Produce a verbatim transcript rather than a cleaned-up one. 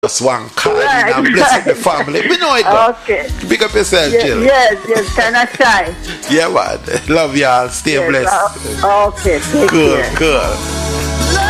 Just one call Right. and bless the family. We know it. Though. Okay. Pick up yourself, Yes, Jill. yes, yes, kind of shy. Yeah, man. Love y'all. Stay Yes, blessed. uh, okay, take Cool, care. cool.